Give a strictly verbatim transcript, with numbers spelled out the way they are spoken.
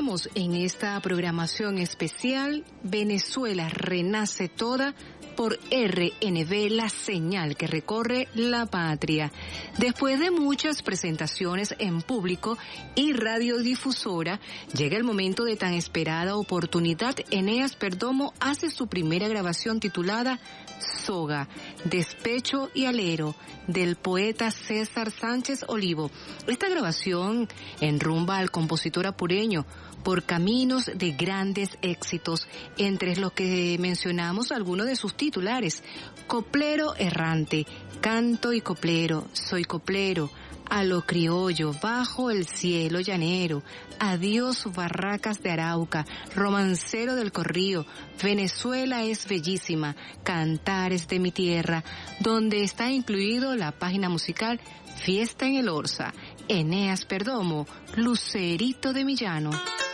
continuamos en esta programación especial Venezuela Renace Toda por R N V, la señal que recorre la patria. Después de muchas presentaciones en público y radiodifusora, llega el momento de tan esperada oportunidad. Eneas Perdomo hace su primera grabación titulada Soga, Despecho y Alero, del poeta César Sánchez Olivo. Esta grabación enrumba al compositor apureño por caminos de grandes éxitos, entre los que mencionamos algunos de sus titulares: Coplero Errante, Canto y Coplero, Soy Coplero, A lo Criollo, Bajo el Cielo Llanero, Adiós Barracas de Arauca, Romancero del Corrío, Venezuela es Bellísima, Cantares de mi Tierra, donde está incluido la página musical Fiesta en el Orza. Eneas Perdomo, Lucerito de Millano.